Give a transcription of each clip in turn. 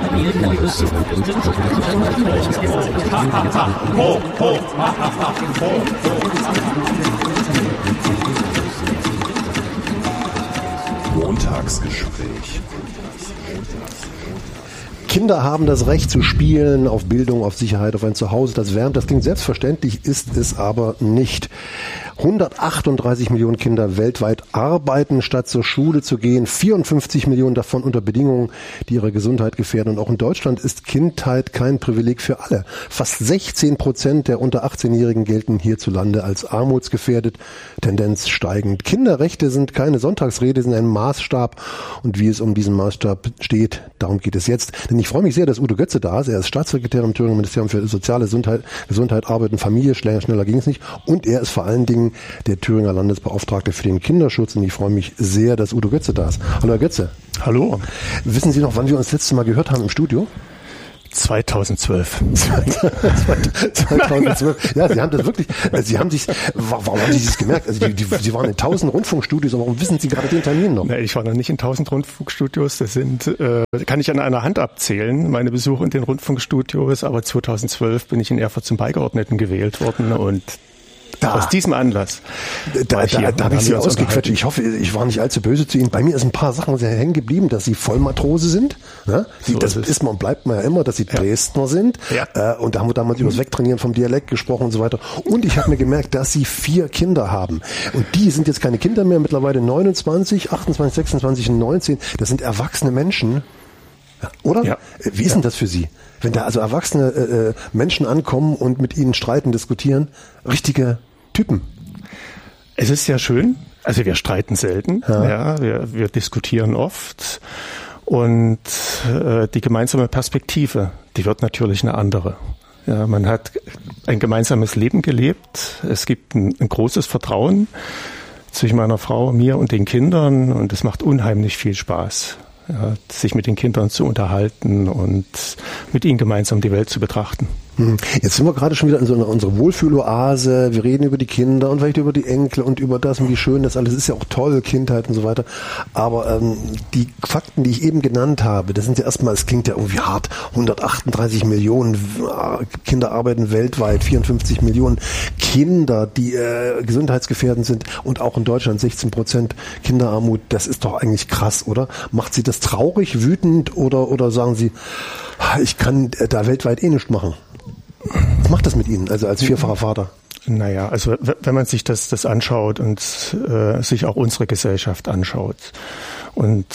Montagsgespräch. Kinder haben das Recht zu spielen, auf Bildung, auf Sicherheit, auf ein Zuhause, das wärmt. Das klingt selbstverständlich, ist es aber nicht. 138 Millionen Kinder weltweit arbeiten, statt zur Schule zu gehen. 54 Millionen davon unter Bedingungen, die ihre Gesundheit gefährden. Und auch in Deutschland ist Kindheit kein Privileg für alle. Fast 16% der unter 18-Jährigen gelten hierzulande als armutsgefährdet, Tendenz steigend. Kinderrechte sind keine Sonntagsrede, sind ein Maßstab. Und wie es um diesen Maßstab steht, darum geht es jetzt. Denn ich freue mich sehr, dass Udo Götze da ist. Er ist Staatssekretär im Thüringer Ministerium für Soziale Gesundheit, Arbeit und Familie. Schneller ging es nicht. Und er ist vor allen Dingen der Thüringer Landesbeauftragte für den Kinderschutz. Und ich freue mich sehr, dass Udo Götze da ist. Hallo, Herr Götze. Hallo. Wissen Sie noch, wann wir uns das letzte Mal gehört haben im Studio? 2012. 2012. Ja, Sie haben das wirklich, warum haben Sie das gemerkt? Also Sie waren in 1000 Rundfunkstudios, aber warum wissen Sie gerade den Termin noch? Nee, ich war noch nicht in 1000 Rundfunkstudios. Das kann ich an einer Hand abzählen, meine Besuche in den Rundfunkstudios. Aber 2012 bin ich in Erfurt zum Beigeordneten gewählt worden und aus diesem Anlass. Da habe ich Sie ausgequetscht. Ich hoffe, ich war nicht allzu böse zu Ihnen. Bei mir ist ein paar Sachen sehr hängen geblieben, dass Sie Vollmatrose sind. Ne? Das ist man, bleibt man ja immer, dass Sie Dresdner sind. Ja. Und da haben wir damals über das Wegtrainieren vom Dialekt gesprochen und so weiter. Und ich habe mir gemerkt, dass Sie 4 Kinder haben. Und die sind jetzt keine Kinder mehr, mittlerweile 29, 28, 26 und 19. Das sind erwachsene Menschen. Oder? Ja. Wie ist denn das für Sie? Wenn da also erwachsene Menschen ankommen und mit Ihnen streiten, diskutieren, richtige Typen. Es ist ja schön. Also wir streiten selten. Ja, wir diskutieren oft. Und die gemeinsame Perspektive, die wird natürlich eine andere. Ja, man hat ein gemeinsames Leben gelebt. Es gibt ein großes Vertrauen zwischen meiner Frau, mir und den Kindern. Und es macht unheimlich viel Spaß. Ja, sich mit den Kindern zu unterhalten und mit ihnen gemeinsam die Welt zu betrachten. Jetzt sind wir gerade schon wieder in so unserer Wohlfühloase. Wir reden über die Kinder und vielleicht über die Enkel und über das und wie schön das alles ist. Ja auch toll, Kindheit und so weiter. Aber die Fakten, die ich eben genannt habe, das sind ja erstmal, es klingt ja irgendwie hart, 138 Millionen Kinder arbeiten weltweit, 54 Millionen Kinder, die gesundheitsgefährdend sind und auch in Deutschland 16% Kinderarmut. Das ist doch eigentlich krass, oder? Macht Sie das traurig, wütend oder sagen Sie, ich kann da weltweit eh nichts machen? Was macht das mit Ihnen, also als vierfacher Vater? Naja, also wenn man sich das anschaut und sich auch unsere Gesellschaft anschaut und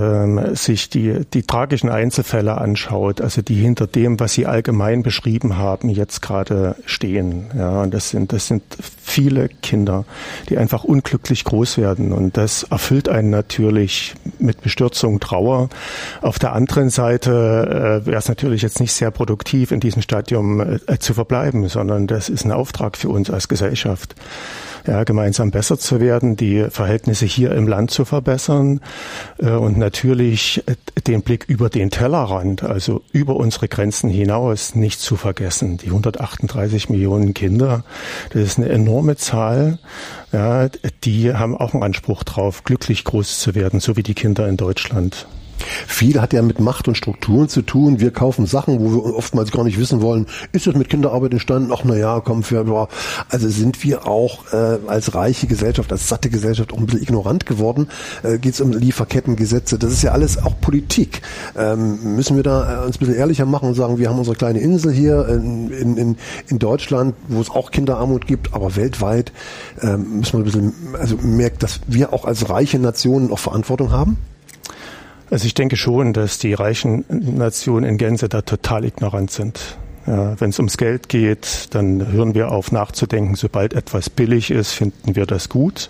sich die tragischen Einzelfälle anschaut, also die hinter dem, was Sie allgemein beschrieben haben, jetzt gerade stehen. Ja, und das sind viele Kinder, die einfach unglücklich groß werden. Und das erfüllt einen natürlich mit Bestürzung, Trauer. Auf der anderen Seite wäre es natürlich jetzt nicht sehr produktiv, in diesem Stadium zu verbleiben, sondern das ist ein Auftrag für uns als Gesellschaft. Ja, gemeinsam besser zu werden, die Verhältnisse hier im Land zu verbessern und natürlich den Blick über den Tellerrand, also über unsere Grenzen hinaus, nicht zu vergessen. Die 138 Millionen Kinder, das ist eine enorme Zahl. Ja, die haben auch einen Anspruch drauf, glücklich groß zu werden, so wie die Kinder in Deutschland. Viel hat ja mit Macht und Strukturen zu tun. Wir kaufen Sachen, wo wir oftmals gar nicht wissen wollen, ist das mit Kinderarbeit entstanden? Ach naja, komm, also sind wir auch als reiche Gesellschaft, als satte Gesellschaft auch ein bisschen ignorant geworden. Geht es um Lieferkettengesetze, das ist ja alles auch Politik. Müssen wir da uns ein bisschen ehrlicher machen und sagen, wir haben unsere kleine Insel hier in Deutschland, wo es auch Kinderarmut gibt, aber weltweit müssen wir ein bisschen, also merkt, dass wir auch als reiche Nationen auch Verantwortung haben? Also ich denke schon, dass die reichen Nationen in Gänze da total ignorant sind. Ja, wenn es ums Geld geht, dann hören wir auf nachzudenken. Sobald etwas billig ist, finden wir das gut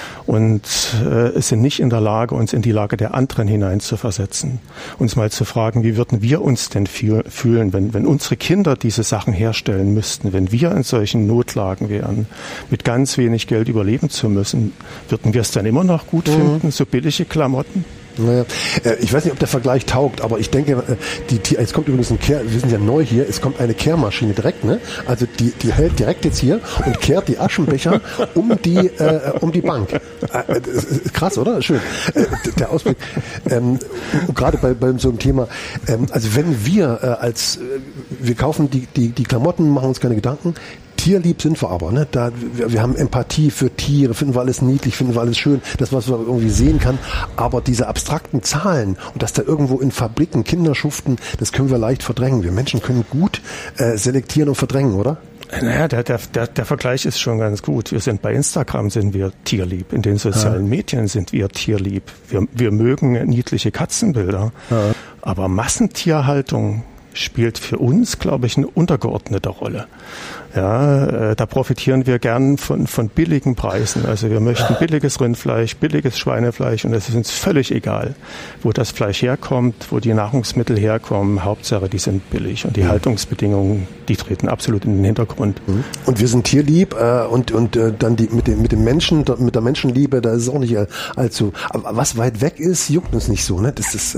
und sind nicht in der Lage, uns in die Lage der anderen hineinzuversetzen. Uns mal zu fragen, wie würden wir uns denn fühlen, wenn unsere Kinder diese Sachen herstellen müssten, wenn wir in solchen Notlagen wären, mit ganz wenig Geld überleben zu müssen, würden wir es dann immer noch gut finden, so billige Klamotten? Naja, ich weiß nicht, ob der Vergleich taugt, aber ich denke, es kommt übrigens wir sind ja neu hier, es kommt eine Kehrmaschine direkt, ne? Also die hält direkt jetzt hier und kehrt die Aschenbecher um die Bank. Krass, oder? Schön. Der Ausblick. Gerade bei so einem Thema, also wenn wir wir kaufen die Klamotten, machen uns keine Gedanken, tierlieb sind wir aber, ne? Wir haben Empathie für Tiere, finden wir alles niedlich, finden wir alles schön, das, was man irgendwie sehen kann. Aber diese abstrakten Zahlen und dass da irgendwo in Fabriken Kinder schuften, das können wir leicht verdrängen. Wir Menschen können gut selektieren und verdrängen, oder? Naja, der Vergleich ist schon ganz gut. Bei Instagram sind wir tierlieb, in den sozialen Medien sind wir tierlieb. Wir mögen niedliche Katzenbilder, aber Massentierhaltung spielt für uns, glaube ich, eine untergeordnete Rolle. Ja, da profitieren wir gern von billigen Preisen. Also wir möchten billiges Rindfleisch, billiges Schweinefleisch und es ist uns völlig egal, wo das Fleisch herkommt, wo die Nahrungsmittel herkommen. Hauptsache, die sind billig und die Haltungsbedingungen, die treten absolut in den Hintergrund. Und wir sind tierlieb und dann mit dem Menschen, mit der Menschenliebe, da ist es auch nicht allzu. Aber was weit weg ist, juckt uns nicht so, ne? Das ist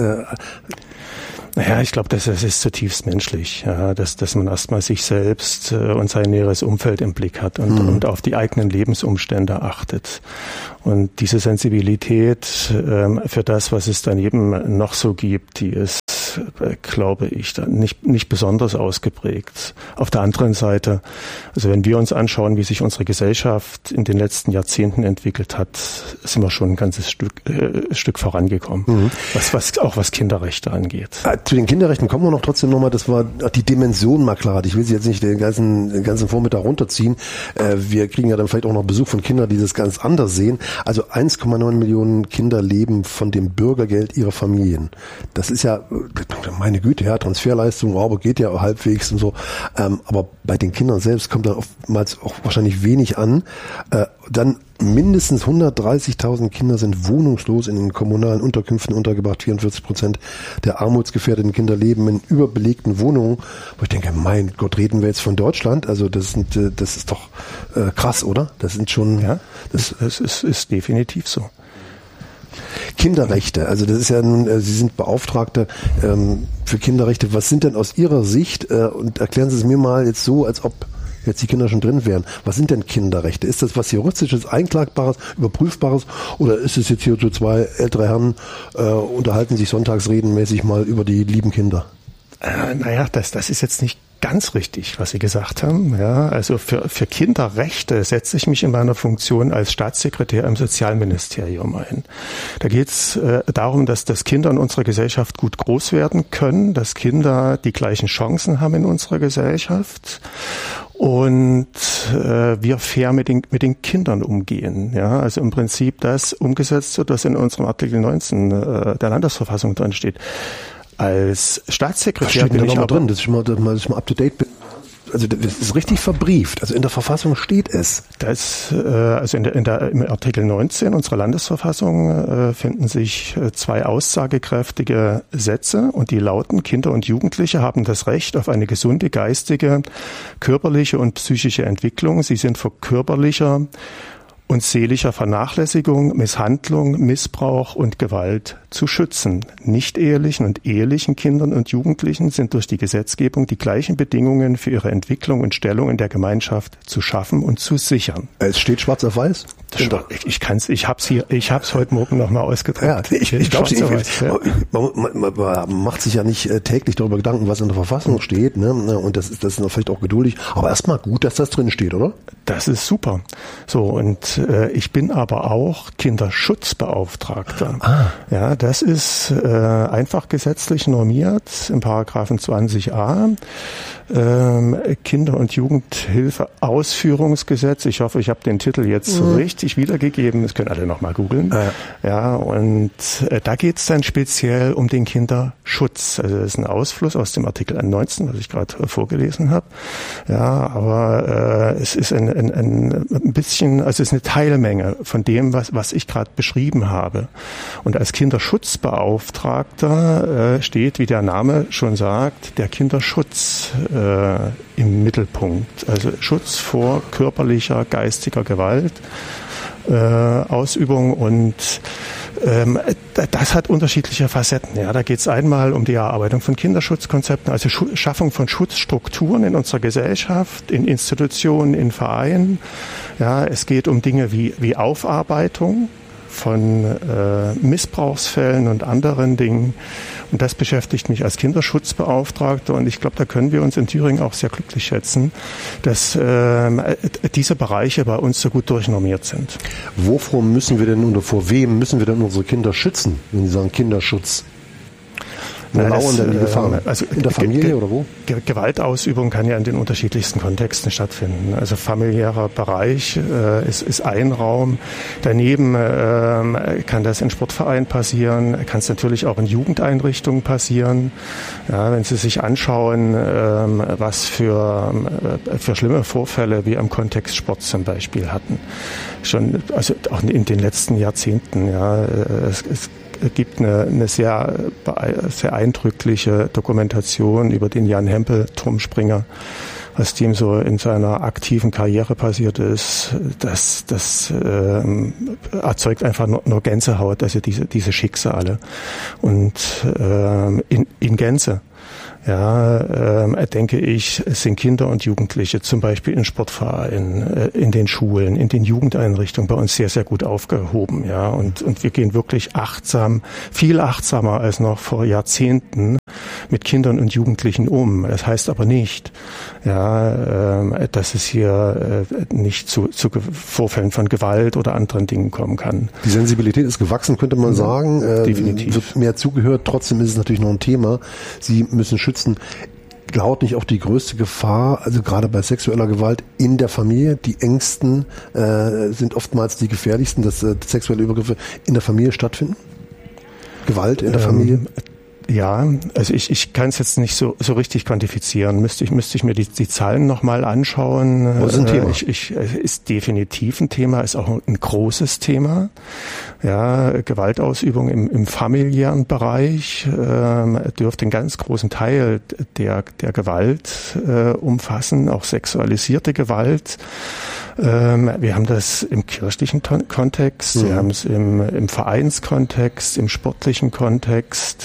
Naja, ich glaube, das ist zutiefst menschlich, ja, dass man erstmal sich selbst und sein näheres Umfeld im Blick hat und auf die eigenen Lebensumstände achtet. Und diese Sensibilität für das, was es daneben noch so gibt, die ist, glaube ich, nicht besonders ausgeprägt. Auf der anderen Seite, also wenn wir uns anschauen, wie sich unsere Gesellschaft in den letzten Jahrzehnten entwickelt hat, sind wir schon ein ganzes Stück vorangekommen, was Kinderrechte angeht. Zu den Kinderrechten kommen wir noch trotzdem nochmal, das war die Dimension mal klar. Ich will sie jetzt nicht den ganzen Vormittag runterziehen. Wir kriegen ja dann vielleicht auch noch Besuch von Kindern, die das ganz anders sehen. Also 1,9 Millionen Kinder leben von dem Bürgergeld ihrer Familien. Das ist ja, meine Güte, ja, Transferleistung, aber geht ja halbwegs und so. Aber bei den Kindern selbst kommt da oftmals auch wahrscheinlich wenig an. Dann mindestens 130.000 Kinder sind wohnungslos in den kommunalen Unterkünften untergebracht. 44% der armutsgefährdeten Kinder leben in überbelegten Wohnungen. Wo ich denke, mein Gott, reden wir jetzt von Deutschland? Also das ist doch krass, oder? Das sind schon... Ja, das ist definitiv so. Kinderrechte, also das ist ja nun, Sie sind Beauftragte für Kinderrechte. Was sind denn aus Ihrer Sicht, und erklären Sie es mir mal jetzt so, als ob jetzt die Kinder schon drin wären, was sind denn Kinderrechte? Ist das was Juristisches, Einklagbares, Überprüfbares oder ist es jetzt hier so zwei ältere Herren unterhalten sich sonntagsredenmäßig mal über die lieben Kinder? Naja, das ist jetzt nicht ganz richtig, was Sie gesagt haben. Ja, also für Kinderrechte setze ich mich in meiner Funktion als Staatssekretär im Sozialministerium ein. Da geht es darum, dass Kinder in unserer Gesellschaft gut groß werden können, dass Kinder die gleichen Chancen haben in unserer Gesellschaft und wir fair mit den Kindern umgehen. Ja, also im Prinzip das umgesetzt wird, was in unserem Artikel 19 der Landesverfassung drin steht. Als Staatssekretär bin ich aber drin, dass ich mal up to date bin. Also das ist richtig verbrieft. Also in der Verfassung steht es. Also im Artikel 19 unserer Landesverfassung finden sich zwei aussagekräftige Sätze und die lauten: Kinder und Jugendliche haben das Recht auf eine gesunde geistige, körperliche und psychische Entwicklung. Sie sind vor körperlicher und seelischer Vernachlässigung, Misshandlung, Missbrauch und Gewalt zu schützen. Nicht-ehelichen und ehelichen Kindern und Jugendlichen sind durch die Gesetzgebung die gleichen Bedingungen für ihre Entwicklung und Stellung in der Gemeinschaft zu schaffen und zu sichern. Es steht schwarz auf weiß? Ich hab's heute Morgen nochmal ausgedruckt. Ja, ich glaube, man macht sich ja nicht täglich darüber Gedanken, was in der Verfassung steht, ne? Und das ist vielleicht auch geduldig. Aber erstmal gut, dass das drin steht, oder? Das ist super. So, und ich bin aber auch Kinderschutzbeauftragter. Ja, das ist einfach gesetzlich normiert im Paragraphen 20a. Kinder- und Jugendhilfe-Ausführungsgesetz. Ich hoffe, ich habe den Titel jetzt richtig wiedergegeben. Das können alle nochmal googeln. Ja, und da geht es dann speziell um den Kinderschutz. Also das ist ein Ausfluss aus dem Artikel 19, was ich gerade vorgelesen habe. Ja, aber es ist ein bisschen, also es ist eine Teilmenge von dem, was ich gerade beschrieben habe. Und als Kinderschutzbeauftragter steht, wie der Name schon sagt, der Kinderschutz im Mittelpunkt. Also Schutz vor körperlicher, geistiger Gewalt, Ausübung und Das hat unterschiedliche Facetten. Ja, da geht es einmal um die Erarbeitung von Kinderschutzkonzepten, also Schaffung von Schutzstrukturen in unserer Gesellschaft, in Institutionen, in Vereinen. Ja, es geht um Dinge wie Aufarbeitung von Missbrauchsfällen und anderen Dingen. Und das beschäftigt mich als Kinderschutzbeauftragter. Und ich glaube, da können wir uns in Thüringen auch sehr glücklich schätzen, dass diese Bereiche bei uns so gut durchnormiert sind. Wovor müssen wir denn oder vor wem müssen wir denn unsere Kinder schützen, wenn Sie sagen Kinderschutz? Wo lauern denn die Gefahren? Also in der Familie oder wo? Gewaltausübung kann ja in den unterschiedlichsten Kontexten stattfinden. Also familiärer Bereich ist ein Raum. Daneben kann das in Sportvereinen passieren, kann es natürlich auch in Jugendeinrichtungen passieren. Ja, wenn Sie sich anschauen, was für schlimme Vorfälle wir im Kontext Sport zum Beispiel hatten. Schon, also auch in den letzten Jahrzehnten, ja, es gibt eine sehr eindrückliche Dokumentation über den Jan Hempel, Turmspringer, was dem so in seiner aktiven Karriere passiert ist. Das erzeugt einfach nur Gänsehaut, also diese Schicksale. Und in Gänze, ja, denke ich, sind Kinder und Jugendliche zum Beispiel in Sportvereinen, in den Schulen, in den Jugendeinrichtungen bei uns sehr, sehr gut aufgehoben, ja. Und wir gehen wirklich achtsam, viel achtsamer als noch vor Jahrzehnten mit Kindern und Jugendlichen um. Das heißt aber nicht, ja, dass es hier nicht zu Vorfällen von Gewalt oder anderen Dingen kommen kann. Die Sensibilität ist gewachsen, könnte man sagen. Definitiv. Wird mehr zugehört. Trotzdem ist es natürlich noch ein Thema. Sie müssen schützen. Glaubt nicht auch die größte Gefahr, also gerade bei sexueller Gewalt in der Familie, die Ängsten sind oftmals die gefährlichsten, dass sexuelle Übergriffe in der Familie stattfinden? Gewalt in der Familie? Ja, also ich kann es jetzt nicht so richtig quantifizieren. Müsste ich mir die Zahlen nochmal anschauen. Das ist ein Thema. Ist definitiv ein Thema, ist auch ein großes Thema. Ja, Gewaltausübung im familiären Bereich dürfte einen ganz großen Teil der Gewalt umfassen, auch sexualisierte Gewalt. Wir haben das im kirchlichen Kontext, wir haben es im Vereinskontext, im sportlichen Kontext,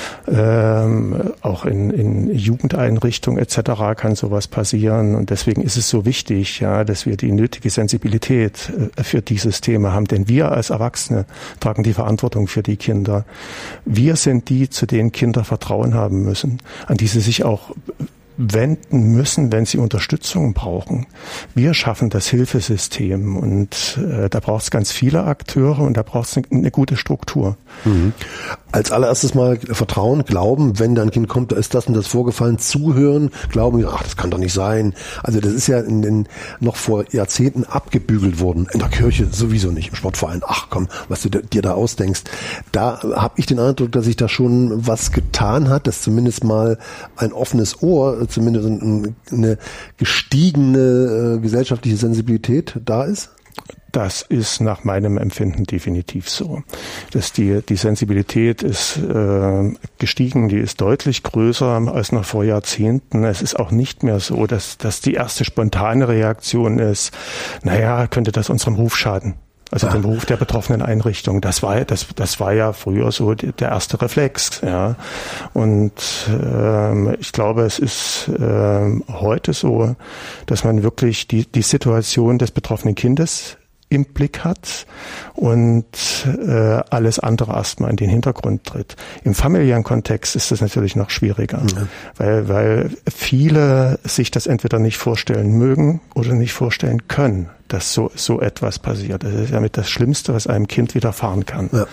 auch in Jugendeinrichtungen etc. kann sowas passieren. Und deswegen ist es so wichtig, ja, dass wir die nötige Sensibilität für dieses Thema haben. Denn wir als Erwachsene tragen die Verantwortung für die Kinder. Wir sind die, zu denen Kinder Vertrauen haben müssen, an die sie sich auch wenden müssen, wenn sie Unterstützung brauchen. Wir schaffen das Hilfesystem und da braucht es ganz viele Akteure und da braucht es eine gute Struktur. Mhm. Als allererstes mal Vertrauen, Glauben, wenn dein Kind kommt, da ist das und das vorgefallen, zuhören, glauben, ach, das kann doch nicht sein. Also das ist ja noch vor Jahrzehnten abgebügelt worden. In der Kirche sowieso nicht, im Sportverein. Ach komm, was du dir da ausdenkst. Da habe ich den Eindruck, dass sich da schon was getan hat, dass zumindest mal ein offenes Ohr, zumindest eine gestiegene gesellschaftliche Sensibilität da ist. Das ist nach meinem Empfinden definitiv so. Dass die Sensibilität ist gestiegen, die ist deutlich größer als noch vor Jahrzehnten. Es ist auch nicht mehr so, dass die erste spontane Reaktion ist, naja, könnte das unserem Ruf schaden. Also dem Ruf der betroffenen Einrichtung. Das war ja früher so der erste Reflex, ja. Und ich glaube, es ist heute so, dass man wirklich die Situation des betroffenen Kindes im Blick hat und alles andere erstmal in den Hintergrund tritt. Im familiären Kontext ist das natürlich noch schwieriger, weil viele sich das entweder nicht vorstellen mögen oder nicht vorstellen können, dass so etwas passiert. Das ist ja mit das Schlimmste, was einem Kind widerfahren kann. Ja.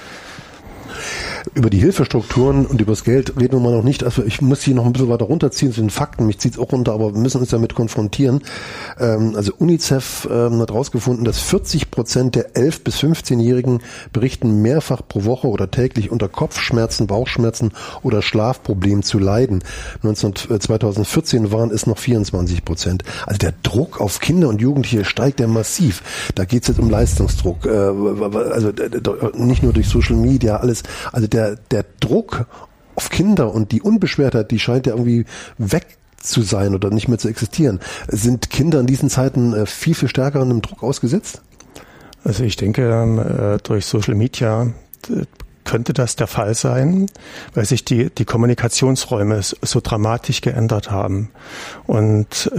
Über die Hilfestrukturen und über das Geld reden wir mal noch nicht. Also ich muss hier noch ein bisschen weiter runterziehen zu den Fakten. Mich zieht es auch runter, aber wir müssen uns damit konfrontieren. Also UNICEF hat herausgefunden, dass 40% der 11- bis 15-Jährigen berichten, mehrfach pro Woche oder täglich unter Kopfschmerzen, Bauchschmerzen oder Schlafproblemen zu leiden. 2014 waren es noch 24%. Also der Druck auf Kinder und Jugendliche steigt ja massiv. Da geht es jetzt um Leistungsdruck. Also nicht nur durch Social Media, alles. Also der Druck auf Kinder und die Unbeschwertheit, die scheint ja irgendwie weg zu sein oder nicht mehr zu existieren. Sind Kinder in diesen Zeiten viel, viel stärker einem Druck ausgesetzt? Also ich denke, durch Social Media, könnte das der Fall sein, weil sich die Kommunikationsräume so dramatisch geändert haben und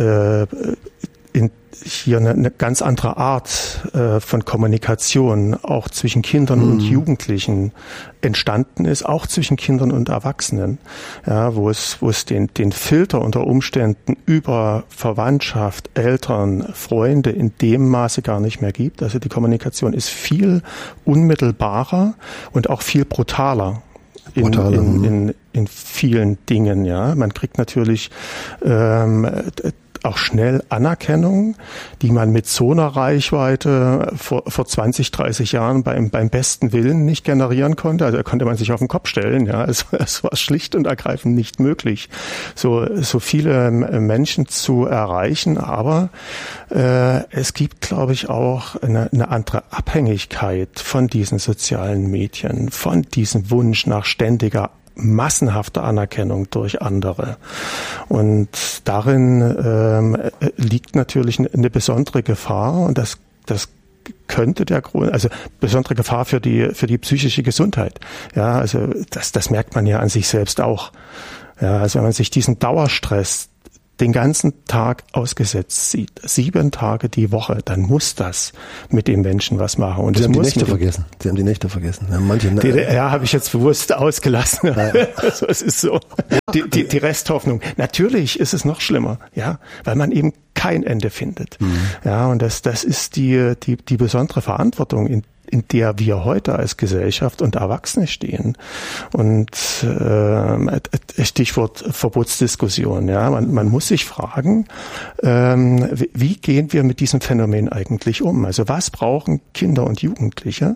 hier eine ganz andere Art von Kommunikation auch zwischen Kindern und Jugendlichen entstanden ist, auch zwischen Kindern und Erwachsenen, ja, wo es den Filter unter Umständen über Verwandtschaft, Eltern, Freunde in dem Maße gar nicht mehr gibt. Also die Kommunikation ist viel unmittelbarer und auch viel brutaler. In vielen Dingen, ja. Man kriegt natürlich auch schnell Anerkennung, die man mit so einer Reichweite vor 20, 30 Jahren beim besten Willen nicht generieren konnte. Also da konnte man sich auf den Kopf stellen. Ja, es war schlicht und ergreifend nicht möglich, so viele Menschen zu erreichen. Aber es gibt, glaube ich, auch eine andere Abhängigkeit von diesen sozialen Medien, von diesem Wunsch nach ständiger massenhafte Anerkennung durch andere. Und darin liegt natürlich eine besondere Gefahr und das könnte der Grund, also besondere Gefahr für die psychische Gesundheit. Ja, also das merkt man ja an sich selbst auch. Ja, also wenn man sich diesen Dauerstress den ganzen Tag ausgesetzt sieht, 7 Tage die Woche, dann muss das mit dem Menschen was machen. Und Sie haben die Nächte vergessen. Sie haben die Nächte vergessen. Ja, habe ich jetzt bewusst ausgelassen. Ja. Also, es ist so. Die Resthoffnung. Natürlich ist es noch schlimmer, ja, weil man eben kein Ende findet. Ja, und das ist die besondere Verantwortung, in der wir heute als Gesellschaft und Erwachsene stehen. Und Stichwort Verbotsdiskussion. Ja, man muss sich fragen, wie gehen wir mit diesem Phänomen eigentlich um? Also was brauchen Kinder und Jugendliche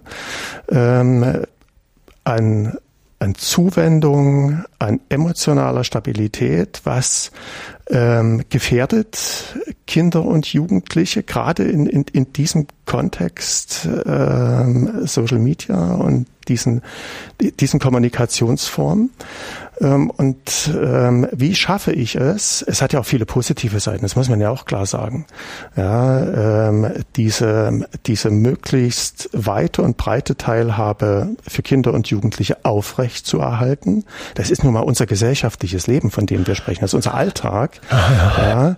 an Zuwendung, an emotionaler Stabilität, was gefährdet Kinder und Jugendliche, gerade in diesem Kontext Social Media und diesen Kommunikationsformen. Und wie schaffe ich es? Es hat ja auch viele positive Seiten, das muss man ja auch klar sagen. Ja, diese möglichst weite und breite Teilhabe für Kinder und Jugendliche aufrecht zu erhalten. Das ist nun mal unser gesellschaftliches Leben, von dem wir sprechen. Das ist unser Alltag. Ja,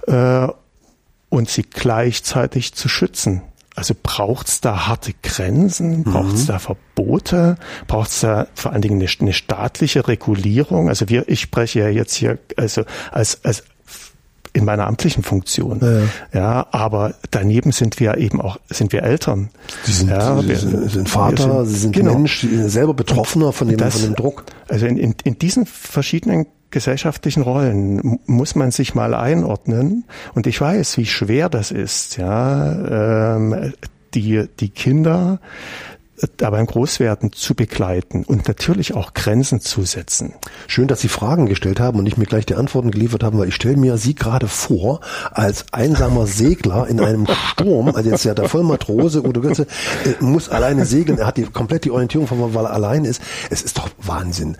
und sie gleichzeitig zu schützen. Also braucht's da harte Grenzen? Braucht's da Verbote? Braucht's da vor allen Dingen eine staatliche Regulierung? Also ich spreche ja jetzt hier also als in meiner amtlichen Funktion. Ja, aber daneben sind wir eben auch, sind wir Eltern. Sie sind Vater, Sie sind Mensch, Sie sind selber Betroffener von dem Druck. Also in diesen verschiedenen gesellschaftlichen Rollen muss man sich mal einordnen. Und ich weiß, wie schwer das ist, ja, die Kinder beim Großwerden zu begleiten und natürlich auch Grenzen zu setzen. Schön, dass Sie Fragen gestellt haben und nicht mir gleich die Antworten geliefert haben, weil ich stelle mir Sie gerade vor, als einsamer Segler in einem Sturm, also jetzt ja der Vollmatrose, Udo Götze, muss alleine segeln, er hat komplett die Orientierung verloren, weil er allein ist. Es ist doch Wahnsinn.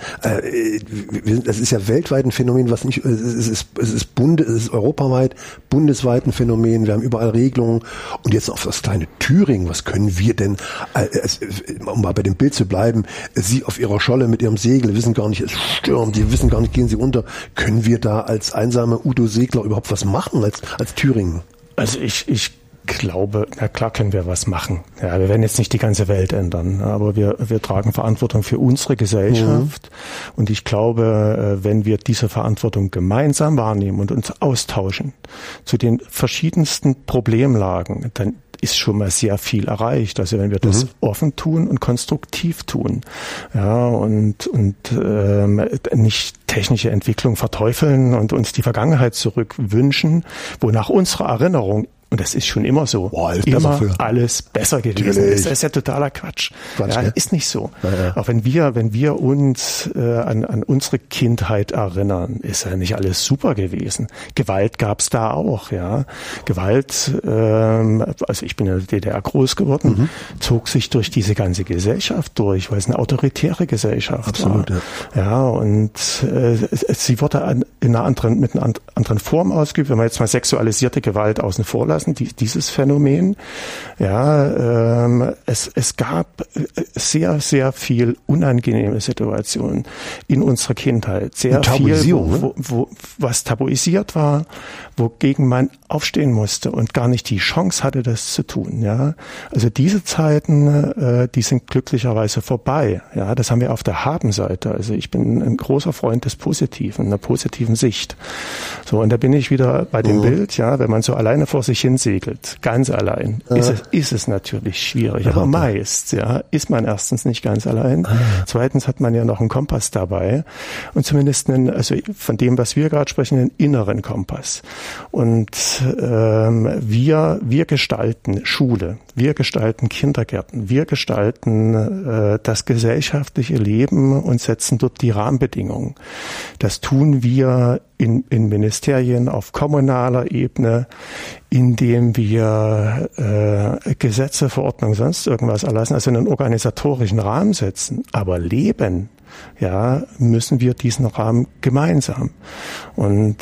Das ist ja weltweit ein Phänomen, was nicht, es ist europaweit, bundesweit ein Phänomen, wir haben überall Regelungen und jetzt auf das kleine Thüringen, was können wir denn, um mal bei dem Bild zu bleiben, Sie auf Ihrer Scholle mit Ihrem Segel, wissen gar nicht, es stürmt, die wissen gar nicht, gehen Sie unter. Können wir da als einsame Udo-Segler überhaupt was machen als Thüringen? Also ich glaube, na klar können wir was machen. Ja, wir werden jetzt nicht die ganze Welt ändern, aber wir tragen Verantwortung für unsere Gesellschaft. Und ich glaube, wenn wir diese Verantwortung gemeinsam wahrnehmen und uns austauschen zu den verschiedensten Problemlagen, dann ist schon mal sehr viel erreicht. Also wenn wir das offen tun und konstruktiv tun, ja, und nicht technische Entwicklung verteufeln und uns die Vergangenheit zurückwünschen, wonach unsere Erinnerung, und das ist schon immer so, immer alles besser gewesen ist. Das ist ja totaler Quatsch. Ja, ist nicht so. Ja. Auch wenn wir uns an unsere Kindheit erinnern, ist ja nicht alles super gewesen. Gewalt gab's da auch, ja. Gewalt, also ich bin in der DDR groß geworden, zog sich durch diese ganze Gesellschaft durch, weil es eine autoritäre Gesellschaft war. Ja, und sie wurde mit einer anderen Form ausgeübt. Wenn man jetzt mal sexualisierte Gewalt außen vor lassen, lassen, dieses Phänomen. Ja, es gab sehr, sehr viel unangenehme Situationen in unserer Kindheit. Sehr viel, was tabuisiert war, wogegen man aufstehen musste und gar nicht die Chance hatte, das zu tun. Ja, also diese Zeiten, die sind glücklicherweise vorbei. Ja, das haben wir auf der Habenseite. Also ich bin ein großer Freund des Positiven, einer positiven Sicht. So, und da bin ich wieder bei dem Bild, ja, wenn man so alleine vor sich hin segelt, ganz allein, ist es natürlich schwierig. Aber meist, ja, ist man erstens nicht ganz allein. Zweitens hat man ja noch einen Kompass dabei und zumindest also von dem, was wir gerade sprechen, einen inneren Kompass. Und wir gestalten Schule, wir gestalten Kindergärten, wir gestalten das gesellschaftliche Leben und setzen dort die Rahmenbedingungen. Das tun wir in Ministerien auf kommunaler Ebene, indem wir Gesetze, Verordnungen, sonst irgendwas erlassen, also einen organisatorischen Rahmen setzen. Aber leben, ja, müssen wir diesen Rahmen gemeinsam. Und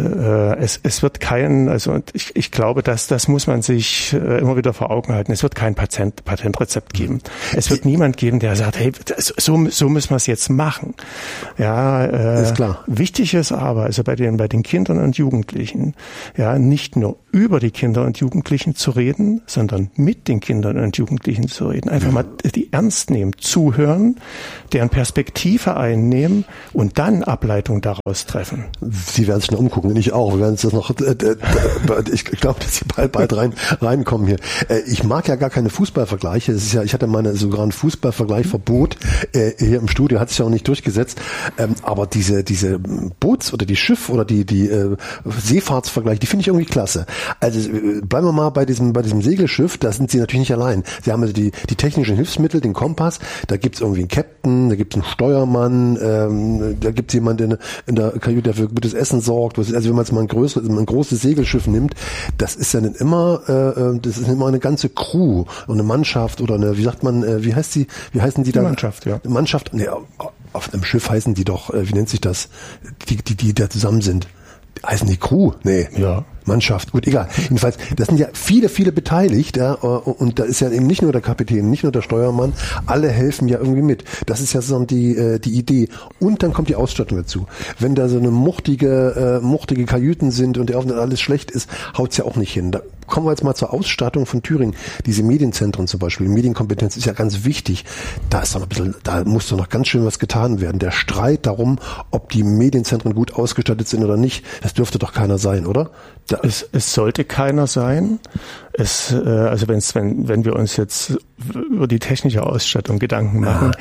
es wird ich glaube, das muss man sich immer wieder vor Augen halten. Es wird kein Patentrezept geben. Es wird niemand geben, der sagt, hey, so müssen wir es jetzt machen. Ja, ist klar. Wichtig ist aber, also bei den Kindern und Jugendlichen, ja, nicht nur über die Kinder und Jugendlichen zu reden, sondern mit den Kindern und Jugendlichen zu reden. Einfach mal die ernst nehmen, zuhören, deren Perspektive einnehmen und dann Ableitung daraus treffen. Sie werden sich noch umgucken, ich auch. Wir werden das noch, ich glaube, dass Sie bald reinkommen hier. Ich mag ja gar keine Fußballvergleiche. Es ist ja, ich hatte sogar ein Fußballvergleichverbot hier im Studio, hat sich ja auch nicht durchgesetzt. Aber diese Boots- oder die Schiff- oder die Seefahrtsvergleiche, die finde ich irgendwie klasse. Also bleiben wir mal bei diesem Segelschiff, da sind Sie natürlich nicht allein. Sie haben also die technischen Hilfsmittel, den Kompass, da gibt's irgendwie einen Captain, da gibt's einen Steuermann, da gibt's jemanden in der Kajüte, der für gutes Essen sorgt. Also wenn man jetzt mal ein großes Segelschiff nimmt, das ist ja nicht immer, das ist immer eine ganze Crew und eine Mannschaft oder eine, wie sagt man, wie heißen die da? Mannschaft, ja. Mannschaft, ne, auf einem Schiff heißen die doch, wie nennt sich das? Die da zusammen sind. Heißen die Crew? Nee. Ja. Mannschaft, gut, egal. Jedenfalls, das sind ja viele beteiligt, ja, und da ist ja eben nicht nur der Kapitän, nicht nur der Steuermann, alle helfen ja irgendwie mit. Das ist ja so die Idee. Und dann kommt die Ausstattung dazu. Wenn da so eine muchtige Kajüten sind und der Aufenthalt alles schlecht ist, haut's ja auch nicht hin. Da kommen wir jetzt mal zur Ausstattung von Thüringen. Diese Medienzentren zum Beispiel, Medienkompetenz ist ja ganz wichtig. Da muss doch noch ganz schön was getan werden. Der Streit darum, ob die Medienzentren gut ausgestattet sind oder nicht, das dürfte doch keiner sein, oder? Es sollte keiner sein. Also wenn wir uns jetzt über die technische Ausstattung Gedanken machen,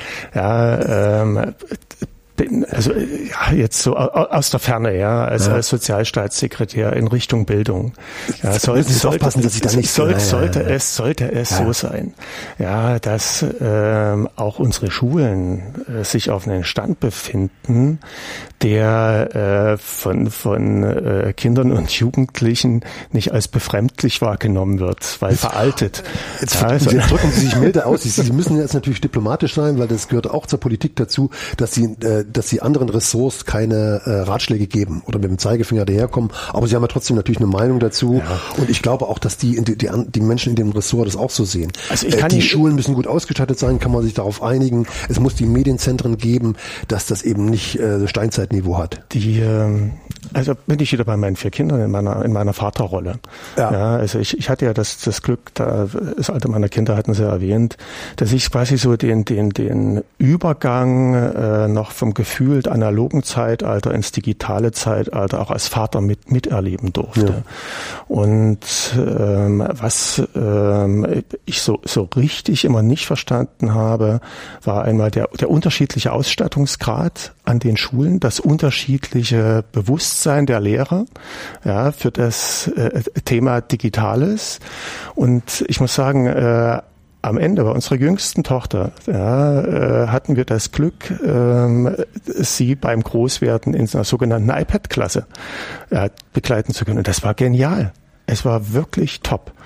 jetzt so aus der Ferne, ja, als Sozialstaatssekretär in Richtung Bildung. Ja, sollte es so sein, ja, dass auch unsere Schulen sich auf einem Stand befinden, der von Kindern und Jugendlichen nicht als befremdlich wahrgenommen wird, weil veraltet. Jetzt drücken Sie sich milde aus. Sie müssen jetzt natürlich diplomatisch sein, weil das gehört auch zur Politik dazu, dass sie anderen Ressorts keine Ratschläge geben oder mit dem Zeigefinger daherkommen. Aber sie haben ja trotzdem natürlich eine Meinung dazu. Ja. Und ich glaube auch, dass die Menschen in dem Ressort das auch so sehen. Also die Schulen müssen gut ausgestattet sein, kann man sich darauf einigen. Es muss die Medienzentren geben, dass das eben nicht Steinzeitniveau hat. Also bin ich wieder bei meinen 4 Kindern in meiner Vaterrolle. Ja, also ich hatte ja das Glück, das Alter meiner Kinder hatten Sie erwähnt, dass ich quasi so den Übergang noch vom gefühlt analogen Zeitalter ins digitale Zeitalter auch als Vater miterleben durfte. Ja. Und was ich so richtig immer nicht verstanden habe, war einmal der unterschiedliche Ausstattungsgrad an den Schulen, das unterschiedliche Bewusstsein der Lehrer, ja, für das Thema Digitales. Und ich muss sagen, am Ende bei unserer jüngsten Tochter hatten wir das Glück, sie beim Großwerden in einer sogenannten iPad-Klasse begleiten zu können. Und das war genial. Es war wirklich top.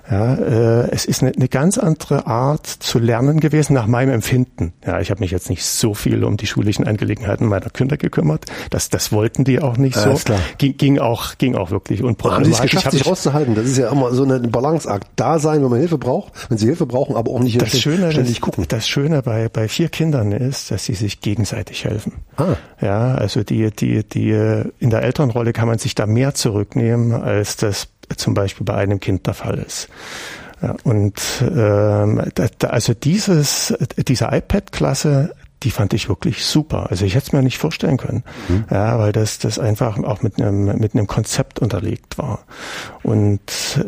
Ja, es ist eine ganz andere Art zu lernen gewesen, nach meinem Empfinden. Ja, ich habe mich jetzt nicht so viel um die schulischen Angelegenheiten meiner Kinder gekümmert. Das wollten die auch nicht so. Ging auch wirklich unproblematisch. Haben sie es geschafft, sich rauszuhalten? Das ist ja immer so ein Balanceakt. Da sein, wenn man Hilfe braucht, wenn sie Hilfe brauchen, aber auch nicht ständig gucken. Das Schöne bei 4 Kindern ist, dass sie sich gegenseitig helfen. Ja, also die in der Elternrolle kann man sich da mehr zurücknehmen, als das zum Beispiel bei einem Kind der Fall ist. Ja, und also diese iPad-Klasse, die fand ich wirklich super. Also ich hätte es mir nicht vorstellen können, ja, weil das einfach auch mit einem Konzept unterlegt war. Und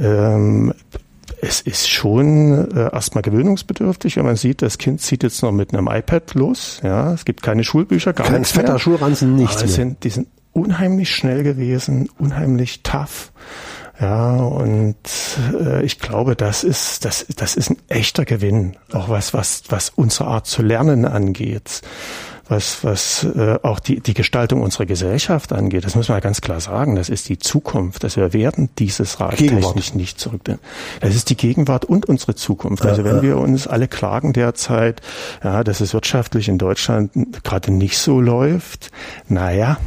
es ist schon erstmal gewöhnungsbedürftig, wenn man sieht, das Kind zieht jetzt noch mit einem iPad los. Ja, es gibt keine Schulbücher, gar nichts mehr. Kein fetter Schulranzen, nichts mehr. Die sind unheimlich schnell gewesen, unheimlich tough. Ja, und ich glaube, das ist ein echter Gewinn, auch was unsere Art zu lernen angeht, was auch die Gestaltung unserer Gesellschaft angeht. Das muss man ja ganz klar sagen. Das ist die Zukunft. Also wir werden dieses Rad technisch nicht zurücknehmen. Das ist die Gegenwart und unsere Zukunft. Also wenn wir uns alle klagen derzeit, ja, dass es wirtschaftlich in Deutschland gerade nicht so läuft, naja,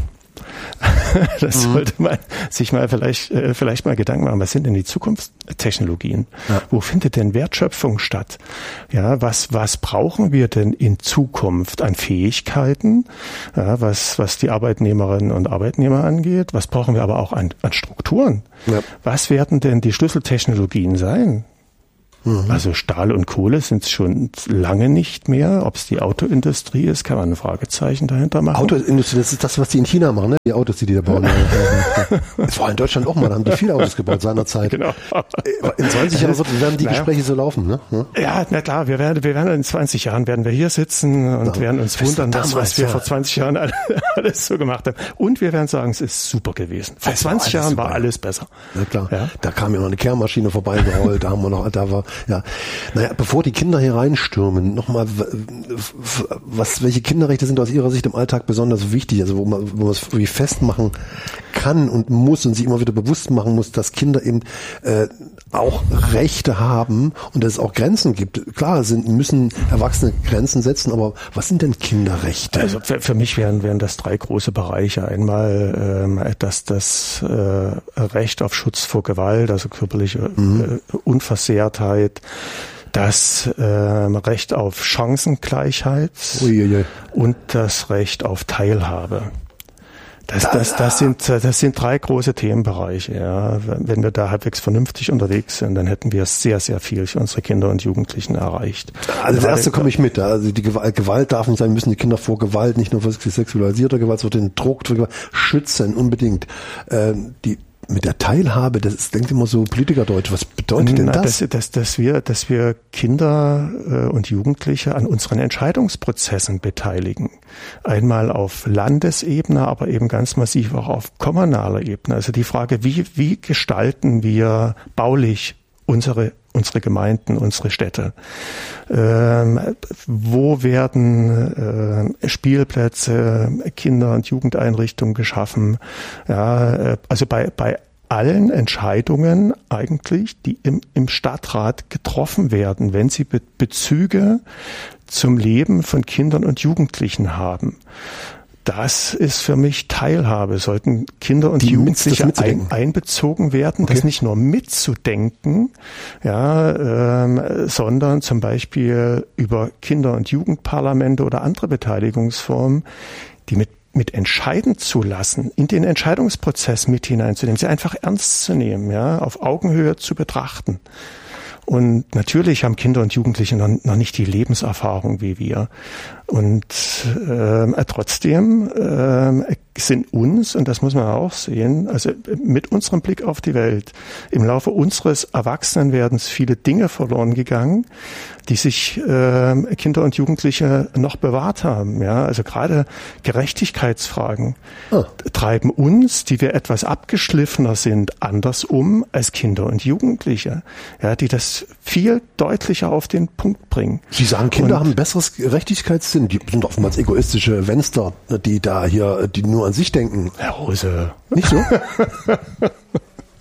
das sollte man sich mal vielleicht mal Gedanken machen. Was sind denn die Zukunftstechnologien? Ja. Wo findet denn Wertschöpfung statt? Ja, was brauchen wir denn in Zukunft an Fähigkeiten? Ja, was die Arbeitnehmerinnen und Arbeitnehmer angeht? Was brauchen wir aber auch an Strukturen? Ja. Was werden denn die Schlüsseltechnologien sein? Also Stahl und Kohle sind es schon lange nicht mehr. Ob es die Autoindustrie ist, kann man ein Fragezeichen dahinter machen. Autoindustrie, das ist das, was die in China machen, ne? Die Autos, die da bauen. Das war in Deutschland auch mal, da haben die viele Autos gebaut seinerzeit. Genau. In 20 Jahren werden die Gespräche so laufen, ne? Ja, na klar, wir werden in 20 Jahren werden wir hier sitzen und werden uns wundern, was wir vor 20 Jahren alles so gemacht haben. Und wir werden sagen, es ist super gewesen. Vor 20 Jahren war alles besser. Na klar. Ja? Da kam ja noch eine Kehrmaschine vorbeigerollt, Naja, bevor die Kinder hier reinstürmen, nochmal, welche Kinderrechte sind aus Ihrer Sicht im Alltag besonders wichtig? Also wo man es irgendwie festmachen kann und muss und sich immer wieder bewusst machen muss, dass Kinder eben auch Rechte haben und dass es auch Grenzen gibt. Klar, müssen Erwachsene Grenzen setzen, aber was sind denn Kinderrechte? Also für mich wären das 3 große Bereiche. Einmal das Recht auf Schutz vor Gewalt, also körperliche Unversehrtheit, das Recht auf Chancengleichheit und das Recht auf Teilhabe. Das sind 3 große Themenbereiche. Ja. Wenn wir da halbwegs vernünftig unterwegs sind, dann hätten wir sehr, sehr viel für unsere Kinder und Jugendlichen erreicht. Also das erste komme ich mit. Also die Gewalt darf nicht sein, müssen die Kinder vor Gewalt, nicht nur vor sexualisierter Gewalt, sondern den Druck schützen unbedingt. Mit der Teilhabe, das denkt immer so Politikerdeutsch. Was bedeutet denn das? Dass wir Kinder und Jugendliche an unseren Entscheidungsprozessen beteiligen. Einmal auf Landesebene, aber eben ganz massiv auch auf kommunaler Ebene. Also die Frage, wie gestalten wir baulich unsere Gemeinden, unsere Städte? Wo werden Spielplätze, Kinder- und Jugendeinrichtungen geschaffen? Ja, also bei allen Entscheidungen eigentlich, die im Stadtrat getroffen werden, wenn sie Bezüge zum Leben von Kindern und Jugendlichen haben. Das ist für mich Teilhabe. Sollten Kinder und Jugendliche einbezogen werden, das nicht nur mitzudenken, ja, sondern zum Beispiel über Kinder- und Jugendparlamente oder andere Beteiligungsformen, die mit entscheiden zu lassen, in den Entscheidungsprozess mit hineinzunehmen, sie einfach ernst zu nehmen, ja, auf Augenhöhe zu betrachten. Und natürlich haben Kinder und Jugendliche noch nicht die Lebenserfahrung wie wir. Und trotzdem sind uns, und das muss man auch sehen, also mit unserem Blick auf die Welt, im Laufe unseres Erwachsenenwerdens viele Dinge verloren gegangen, die sich Kinder und Jugendliche noch bewahrt haben. Ja, also gerade Gerechtigkeitsfragen treiben uns, die wir etwas abgeschliffener sind, anders um als Kinder und Jugendliche, ja, die das viel deutlicher auf den Punkt bringen. Sie sagen, Kinder haben ein besseres Gerechtigkeitssinn. Die sind oftmals egoistische Wenster, die da hier, die nur an sich denken. Herr Rose. Nicht so?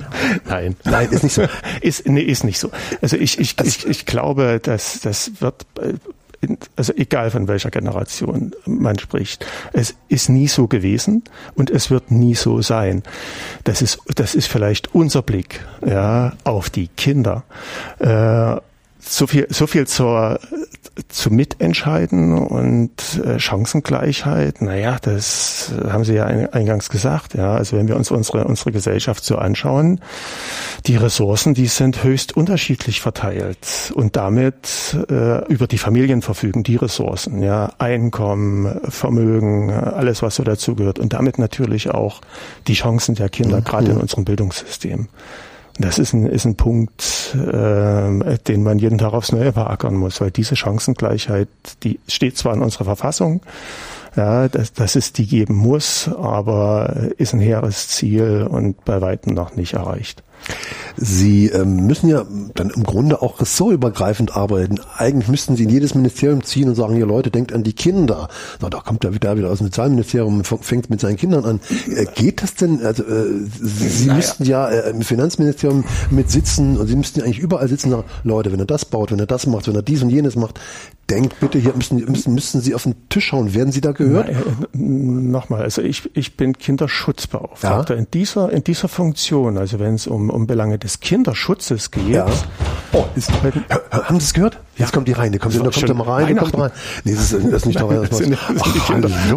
Nein. Nein, ist nicht so. Ist nicht so. Also ich glaube, dass das wird, also egal von welcher Generation man spricht, es ist nie so gewesen und es wird nie so sein. Das ist vielleicht unser Blick, ja, auf die Kinder. So viel zu Mitentscheiden und Chancengleichheit. Naja, das haben Sie ja eingangs gesagt. Ja, also wenn wir uns unsere Gesellschaft so anschauen, die Ressourcen, die sind höchst unterschiedlich verteilt und damit über die Familien verfügen die Ressourcen, ja, Einkommen, Vermögen, alles was so dazugehört und damit natürlich auch die Chancen der Kinder, gerade in unserem Bildungssystem. Das ist ein Punkt, den man jeden Tag aufs Neue verackern muss, weil diese Chancengleichheit, die steht zwar in unserer Verfassung, ja, dass es die geben muss, aber ist ein hehres Ziel und bei weitem noch nicht erreicht. Sie müssen ja dann im Grunde auch ressortübergreifend arbeiten. Eigentlich müssten Sie in jedes Ministerium ziehen und sagen, hier Leute, denkt an die Kinder. Na, da kommt er wieder aus dem Sozialministerium und fängt mit seinen Kindern an. Geht das denn? Also Sie müssten ja im Finanzministerium mit sitzen und Sie müssten ja eigentlich überall sitzen und sagen, Leute, wenn er das baut, wenn er das macht, wenn er dies und jenes macht, denkt bitte, hier müssten Sie auf den Tisch schauen. Werden Sie da gehört? Nochmal, also ich bin Kinderschutzbeauftragter. Ja? In dieser Funktion, also wenn es um Belange des Kinderschutzes geht. Ja. Oh, haben Sie es gehört? Ja. Jetzt kommt die rein. Da kommt er mal rein. Nee, das ist nicht dabei. Ach,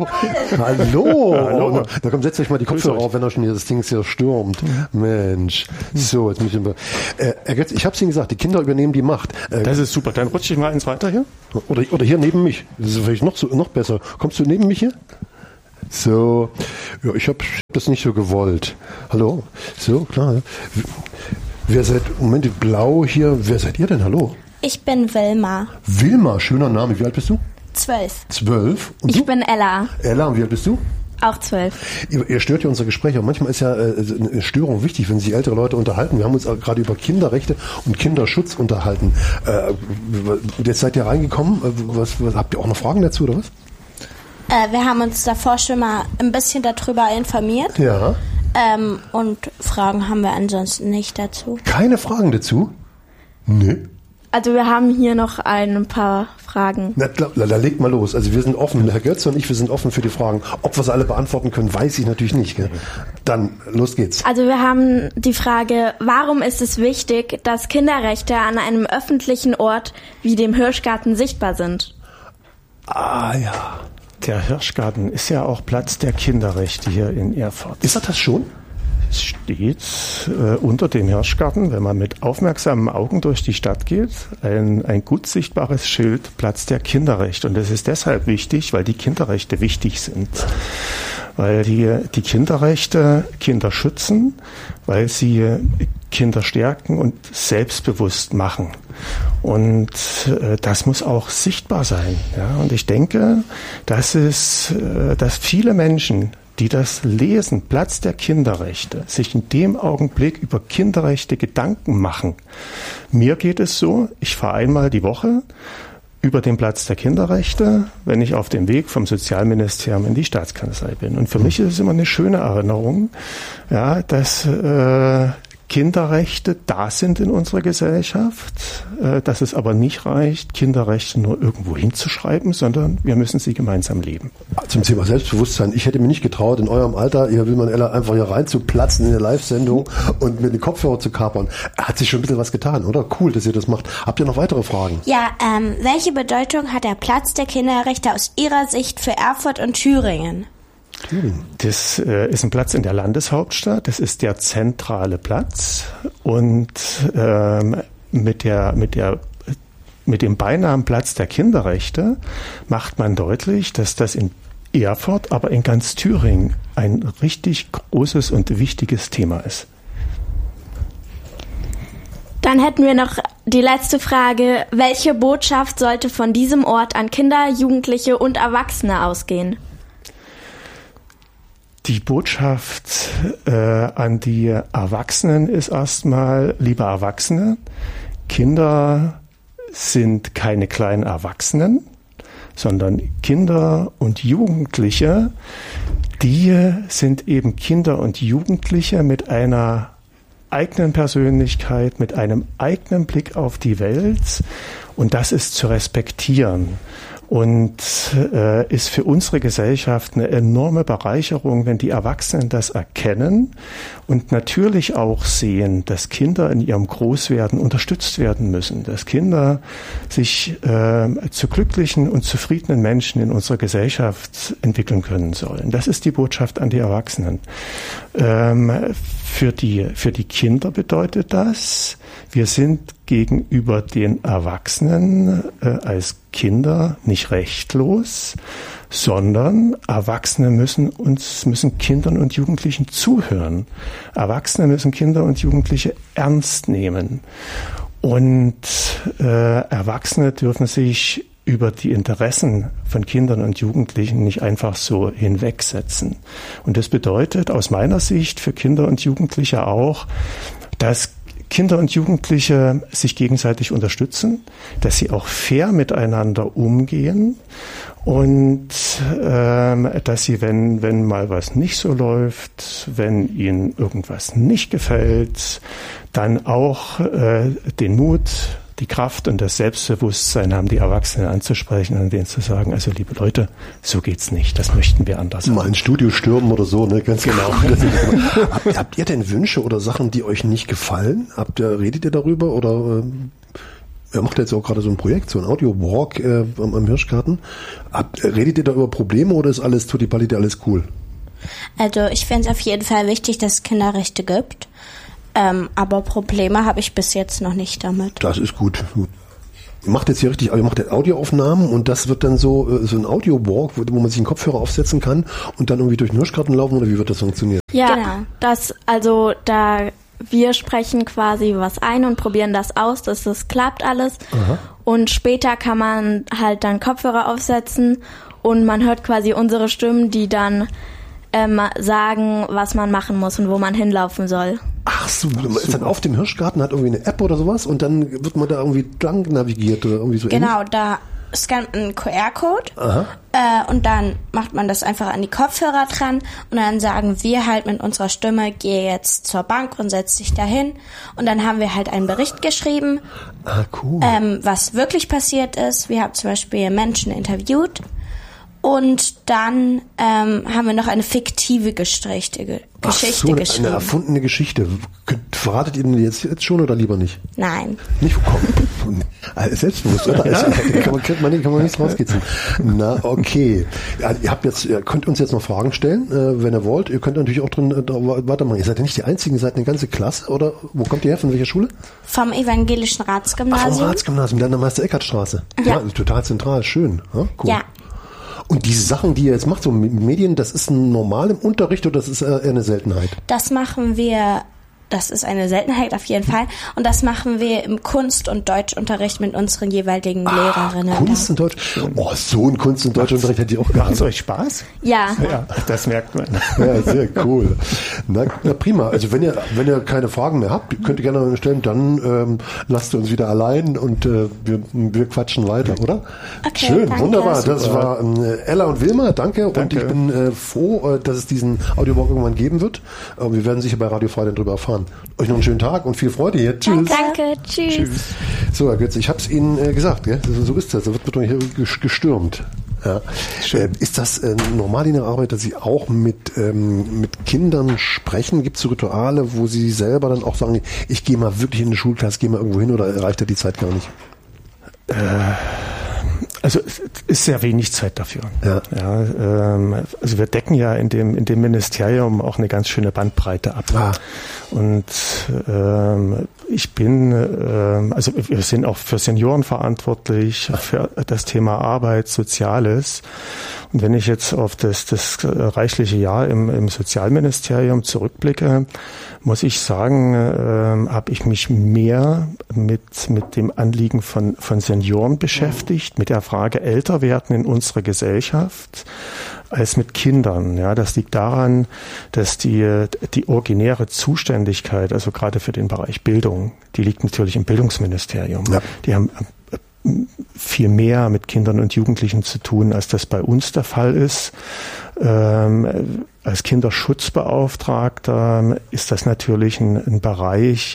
hallo. Da kommt, setzt euch mal die Kopfhörer auf, wenn er schon hier das Ding hier stürmt. Mensch. So, jetzt muss ich mal. Herr Götz, ich habe es Ihnen gesagt, die Kinder übernehmen die Macht. Das ist super. Dann rutsche ich mal eins weiter hier. Oder hier neben mich. Das ist vielleicht noch besser. Kommst du neben mich hier? So, ja, ich hab das nicht so gewollt. Hallo? So, klar. Wer seid, Moment, blau hier, wer seid ihr denn? Hallo? Ich bin Wilma. Wilma, schöner Name. Wie alt bist du? 12. 12? Und ich bin Ella. Ella, und wie alt bist du? Auch 12. Ihr stört ja unser Gespräch, aber manchmal ist ja eine Störung wichtig, wenn sich ältere Leute unterhalten. Wir haben uns gerade über Kinderrechte und Kinderschutz unterhalten. Jetzt seid ihr reingekommen. Was habt ihr auch noch Fragen dazu, oder was? Wir haben uns davor schon mal ein bisschen darüber informiert. Ja. Und Fragen haben wir ansonsten nicht dazu. Keine Fragen dazu? Nö. Also wir haben hier noch ein paar Fragen. Na klar, da legt mal los. Also wir sind offen, Herr Götz und ich, wir sind offen für die Fragen. Ob wir sie alle beantworten können, weiß ich natürlich nicht. Gell? Dann, los geht's. Also wir haben die Frage, warum ist es wichtig, dass Kinderrechte an einem öffentlichen Ort wie dem Hirschgarten sichtbar sind? Ah ja. Der Hirschgarten ist ja auch Platz der Kinderrechte hier in Erfurt. Ist das schon? Es steht unter dem Hirschgarten, wenn man mit aufmerksamen Augen durch die Stadt geht, ein gut sichtbares Schild, Platz der Kinderrechte. Und das ist deshalb wichtig, weil die Kinderrechte wichtig sind. Weil die Kinderrechte Kinder schützen, weil sie Kinder stärken und selbstbewusst machen. Und das muss auch sichtbar sein. Ja? Und ich denke, dass viele Menschen, die das lesen, Platz der Kinderrechte, sich in dem Augenblick über Kinderrechte Gedanken machen. Mir geht es so, ich fahre einmal die Woche über den Platz der Kinderrechte, wenn ich auf dem Weg vom Sozialministerium in die Staatskanzlei bin. Und für mich ist es immer eine schöne Erinnerung, ja, dass Kinderrechte da sind in unserer Gesellschaft, dass es aber nicht reicht, Kinderrechte nur irgendwo hinzuschreiben, sondern wir müssen sie gemeinsam leben. Zum Thema Selbstbewusstsein. Ich hätte mir nicht getraut, in eurem Alter, hier will man Ella einfach hier reinzuplatzen in der Live-Sendung und mit den Kopfhörer zu kapern. Hat sich schon ein bisschen was getan, oder? Cool, dass ihr das macht. Habt ihr noch weitere Fragen? Ja, welche Bedeutung hat der Platz der Kinderrechte aus Ihrer Sicht für Erfurt und Thüringen? Das ist ein Platz in der Landeshauptstadt, das ist der zentrale Platz und mit dem Beinamen Platz der Kinderrechte macht man deutlich, dass das in Erfurt, aber in ganz Thüringen ein richtig großes und wichtiges Thema ist. Dann hätten wir noch die letzte Frage. Welche Botschaft sollte von diesem Ort an Kinder, Jugendliche und Erwachsene ausgehen? Die Botschaft an die Erwachsenen ist erstmal, liebe Erwachsene, Kinder sind keine kleinen Erwachsenen, sondern Kinder und Jugendliche, die sind eben Kinder und Jugendliche mit einer eigenen Persönlichkeit, mit einem eigenen Blick auf die Welt, und das ist zu respektieren. Und ist für unsere Gesellschaft eine enorme Bereicherung, wenn die Erwachsenen das erkennen und natürlich auch sehen, dass Kinder in ihrem Großwerden unterstützt werden müssen, dass Kinder sich zu glücklichen und zufriedenen Menschen in unserer Gesellschaft entwickeln können sollen. Das ist die Botschaft an die Erwachsenen. Für die Kinder bedeutet das, wir sind gegenüber den Erwachsenen als Kinder nicht rechtlos, sondern Erwachsene müssen Kindern und Jugendlichen zuhören. Erwachsene müssen Kinder und Jugendliche ernst nehmen. Und Erwachsene dürfen sich über die Interessen von Kindern und Jugendlichen nicht einfach so hinwegsetzen. Und das bedeutet aus meiner Sicht für Kinder und Jugendliche auch, dass Kinder und Jugendliche sich gegenseitig unterstützen, dass sie auch fair miteinander umgehen und dass sie, wenn mal was nicht so läuft, wenn ihnen irgendwas nicht gefällt, dann auch den Mut, die Kraft und das Selbstbewusstsein haben, die Erwachsenen anzusprechen und denen zu sagen, also liebe Leute, so geht's nicht, das möchten wir anders. Mal ein Studio stürmen oder so, ne? Ganz genau. Habt ihr denn Wünsche oder Sachen, die euch nicht gefallen? Redet ihr darüber oder ihr macht jetzt auch gerade so ein Projekt, so ein Audio-Walk am Hirschgarten. Redet ihr da über Probleme oder ist alles tutti-palitti, alles cool? Also ich finde es auf jeden Fall wichtig, dass es Kinderrechte gibt. Aber Probleme habe ich bis jetzt noch nicht damit. Das ist gut. Ihr macht jetzt hier richtig, ihr macht jetzt Audioaufnahmen und das wird dann so ein Audio-Walk, wo man sich einen Kopfhörer aufsetzen kann und dann irgendwie durch den Hirschgarten laufen, oder wie wird das funktionieren? Ja, genau. Wir sprechen quasi was ein und probieren das aus, dass das klappt alles. Aha. Und später kann man halt dann Kopfhörer aufsetzen und man hört quasi unsere Stimmen, die dann sagen, was man machen muss und wo man hinlaufen soll. Ach so, ist dann auf dem Hirschgarten, hat irgendwie eine App oder sowas und dann wird man da irgendwie lang navigiert oder irgendwie so ähnlich? Genau, da scannt man einen QR-Code und dann macht man das einfach an die Kopfhörer dran und dann sagen wir halt mit unserer Stimme, geh jetzt zur Bank und setz dich dahin und dann haben wir halt einen Bericht geschrieben, cool. Was wirklich passiert ist. Wir haben zum Beispiel Menschen interviewt und dann haben wir noch eine fiktive Geschichte geschrieben. Eine erfundene Geschichte. Verratet ihr denn jetzt schon oder lieber nicht? Nein. Nicht, komm. Selbstbewusst, oder? Kann man nichts rauskitzeln. Na, okay. Ja, ihr könnt uns jetzt noch Fragen stellen, wenn ihr wollt. Ihr könnt natürlich auch drin weitermachen. Ihr seid ja nicht die Einzigen, ihr seid eine ganze Klasse, oder? Wo kommt ihr her? Von welcher Schule? Vom Evangelischen Ratsgymnasium. Vom Ratsgymnasium, dann der Meister-Eckhart-Straße. Ja. Total zentral, schön. Ja, cool. Ja. Und diese Sachen, die ihr jetzt macht, so mit Medien, das ist normal im Unterricht oder das ist eher eine Seltenheit? Das machen wir, das ist eine Seltenheit auf jeden Fall. Und das machen wir im Kunst- und Deutschunterricht mit unseren jeweiligen Lehrerinnen. Kunst und Deutsch? Oh, so ein Kunst- und Deutschunterricht hätte ich auch gehabt. Macht es euch Spaß? Ja. Ja, das merkt man. Ja, sehr cool. Na prima. Also wenn ihr keine Fragen mehr habt, könnt ihr gerne stellen, dann lasst ihr uns wieder allein und wir quatschen weiter, oder? Okay, schön, danke. wunderbar. Das war Ella und Wilma, danke. Und ich bin froh, dass es diesen Audiowalk irgendwann geben wird. Wir werden sicher bei Radio Frei darüber erfahren. Euch noch einen schönen Tag und viel Freude hier. Tschüss. Danke, tschüss. So, Herr Götz, ich habe es Ihnen gesagt, gell? So ist das. Da wird man hier gestürmt. Ja. Ist das normal in der Arbeit, dass Sie auch mit Kindern sprechen? Gibt es so Rituale, wo Sie selber dann auch sagen, ich gehe mal wirklich in eine Schulklasse, gehe mal irgendwo hin, oder reicht da die Zeit gar nicht? Also es ist sehr wenig Zeit dafür. Ja. Also wir decken ja in dem Ministerium auch eine ganz schöne Bandbreite ab. Und ich bin, also wir sind auch für Senioren verantwortlich, für das Thema Arbeit, Soziales. Und wenn ich jetzt auf das reichliche Jahr im Sozialministerium zurückblicke, muss ich sagen, habe ich mich mehr mit dem Anliegen von Senioren beschäftigt, mit der Frage älter werden in unserer Gesellschaft, als mit Kindern. Ja, das liegt daran, dass die originäre Zuständigkeit, also gerade für den Bereich Bildung, die liegt natürlich im Bildungsministerium. Ja. Die haben viel mehr mit Kindern und Jugendlichen zu tun, als das bei uns der Fall ist. Als Kinderschutzbeauftragter ist das natürlich ein Bereich,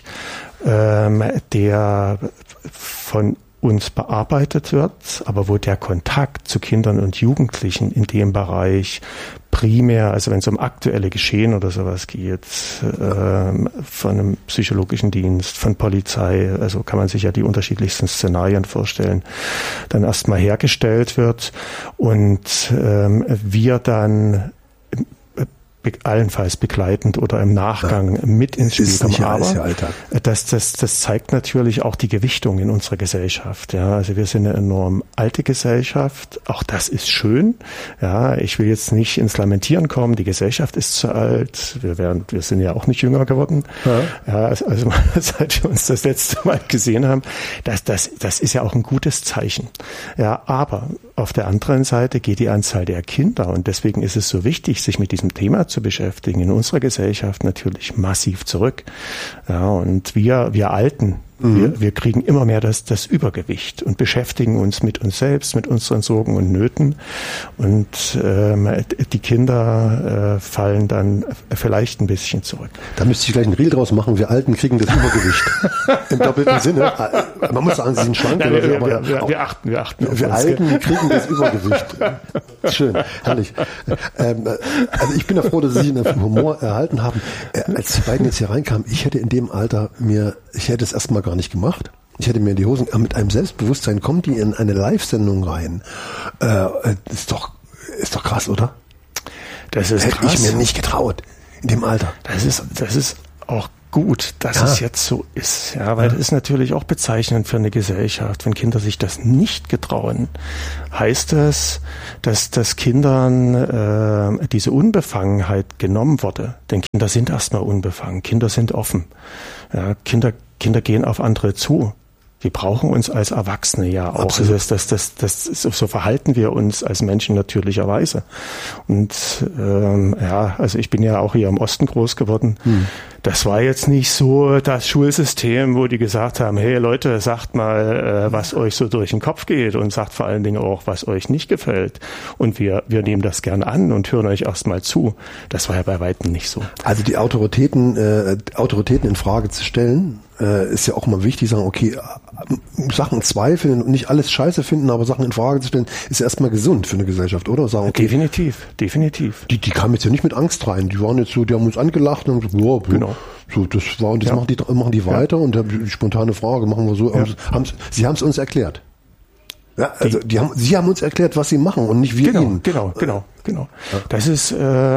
der von uns bearbeitet wird, aber wo der Kontakt zu Kindern und Jugendlichen in dem Bereich primär, also wenn es um aktuelle Geschehen oder sowas geht, von einem psychologischen Dienst, von Polizei, also kann man sich ja die unterschiedlichsten Szenarien vorstellen, dann erstmal hergestellt wird und wir dann allenfalls begleitend oder im Nachgang mit ins Spiel kommen. Aber das zeigt natürlich auch die Gewichtung in unserer Gesellschaft. Ja, also wir sind eine enorm alte Gesellschaft. Auch das ist schön. Ja, ich will jetzt nicht ins Lamentieren kommen. Die Gesellschaft ist zu alt. Wir sind ja auch nicht jünger geworden. Ja, also seit wir uns das letzte Mal gesehen haben, das ist ja auch ein gutes Zeichen. Ja, aber auf der anderen Seite geht die Anzahl der Kinder und deswegen ist es so wichtig, sich mit diesem Thema zu beschäftigen, in unserer Gesellschaft natürlich massiv zurück. Ja, und wir Alten, wir kriegen immer mehr das Übergewicht und beschäftigen uns mit uns selbst, mit unseren Sorgen und Nöten. Und die Kinder fallen dann vielleicht ein bisschen zurück. Da müsste ich gleich ein Reel draus machen. Wir Alten kriegen das Übergewicht. Im doppelten Sinne. Man muss sagen, sie sind schlank. Ja, wir achten auf wir uns. Alten kriegen das Übergewicht. Schön, herrlich. Also ich bin ja froh, dass Sie sich in den Humor erhalten haben. Als die beiden jetzt hier reinkamen, ich hätte in dem Alter ich hätte es erstmal gar nicht gemacht. Ich hätte mir in die Hosen, mit einem Selbstbewusstsein kommen die in eine Live-Sendung rein. Ist doch krass, oder? Das ist hätte krass. Ich mir nicht getraut in dem Alter. Das ist auch gut, dass es jetzt so ist, ja, weil das ist natürlich auch bezeichnend für eine Gesellschaft. Wenn Kinder sich das nicht getrauen, heißt das, dass Kindern diese Unbefangenheit genommen wurde. Denn Kinder sind erstmal unbefangen, Kinder sind offen. Ja, Kinder gehen auf andere zu. Die brauchen uns als Erwachsene ja auch. Also so verhalten wir uns als Menschen natürlicherweise. Und also ich bin ja auch hier im Osten groß geworden. Das war jetzt nicht so das Schulsystem, wo die gesagt haben, hey Leute, sagt mal, was euch so durch den Kopf geht und sagt vor allen Dingen auch, was euch nicht gefällt. Und wir nehmen das gern an und hören euch erstmal zu. Das war ja bei Weitem nicht so. Also die Autoritäten in Frage zu stellen, ist ja auch immer wichtig, sagen, okay, Sachen zweifeln und nicht alles scheiße finden, aber Sachen in Frage zu stellen, ist erstmal gesund für eine Gesellschaft, oder? Sagen, okay, Definitiv. Die kamen jetzt ja nicht mit Angst rein, die waren jetzt so, die haben uns angelacht und haben gesagt, wow, genau. So, das war, und das machen die weiter und die spontane Frage machen wir so, sie haben es uns erklärt. Ja, also sie haben uns erklärt, was sie machen und nicht wir ihnen. Genau. Das ist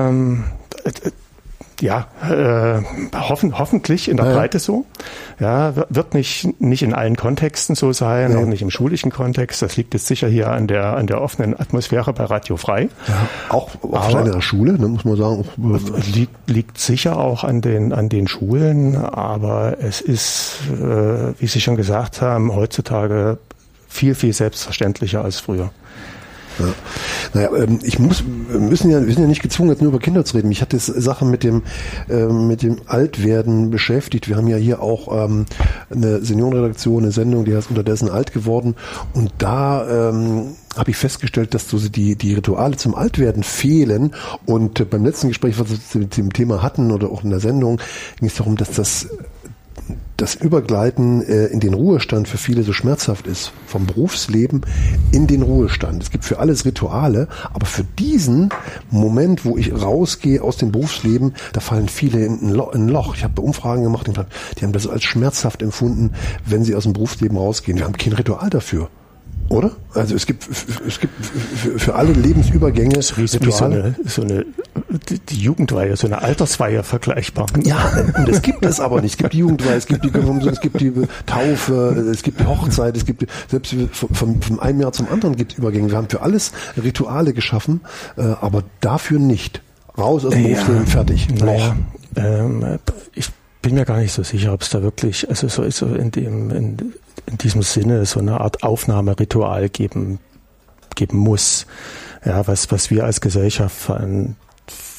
hoffentlich in der Breite so. Ja, wird nicht in allen Kontexten so sein, auch nicht im schulischen Kontext. Das liegt jetzt sicher hier an der offenen Atmosphäre bei Radio Frei. Ja, auch auf einer Schule, ne, muss man sagen. Liegt sicher auch an den Schulen, aber es ist, wie Sie schon gesagt haben, heutzutage viel, viel selbstverständlicher als früher. Ja. Naja, wir sind ja nicht gezwungen, jetzt nur über Kinder zu reden. Mich hat das Sache mit dem Altwerden beschäftigt. Wir haben ja hier auch eine Seniorenredaktion, eine Sendung, die heißt Unterdessen alt geworden. Und da habe ich festgestellt, dass so die Rituale zum Altwerden fehlen. Und beim letzten Gespräch, was wir mit dem Thema hatten oder auch in der Sendung, ging es darum, dass das Übergleiten in den Ruhestand für viele so schmerzhaft ist. Vom Berufsleben in den Ruhestand. Es gibt für alles Rituale, aber für diesen Moment, wo ich rausgehe aus dem Berufsleben, da fallen viele in ein Loch. Ich habe Umfragen gemacht und die haben das als schmerzhaft empfunden, wenn sie aus dem Berufsleben rausgehen. Wir haben kein Ritual dafür. Oder? Also es gibt für alle Lebensübergänge Rituale. Die Jugendweihe, so eine Altersweihe vergleichbar. Ja, und es gibt es aber nicht. Es gibt die Jugendweihe, es gibt die Taufe, es gibt die Hochzeit, es gibt selbst von einem Jahr zum anderen gibt es Übergänge. Wir haben für alles Rituale geschaffen, aber dafür nicht. Raus aus dem Berufsleben, fertig. Naja, ich bin mir gar nicht so sicher, ob es da wirklich, also so in diesem Sinne so eine Art Aufnahmeritual geben muss. Ja, was wir als Gesellschaft